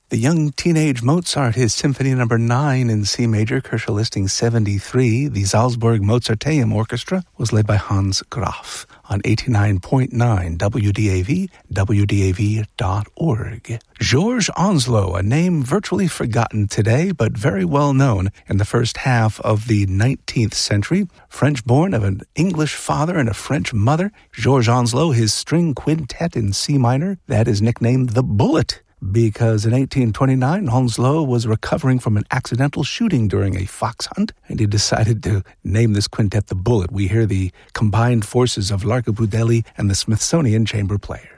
The young teenage Mozart, his Symphony No. 9 in C major, Kershaw listing 73. The Salzburg Mozarteum Orchestra was led by Hans Graf on 89.9 WDAV, WDAV.org. Georges Onslow, a name virtually forgotten today, but very well known in the first half of the 19th century. French-born of an English father and a French mother, Georges Onslow, his string quintet in C minor, that is nicknamed the Bullet, because in 1829, Onslow was recovering from an accidental shooting during a fox hunt, and he decided to name this quintet the Bullet. We hear the combined forces of Larka Budeli and the Smithsonian Chamber Players.